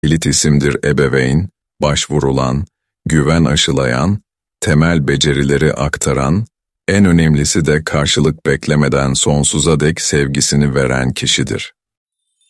Kilit isimdir ebeveyn, başvurulan, güven aşılayan, temel becerileri aktaran, en önemlisi de karşılık beklemeden sonsuza dek sevgisini veren kişidir.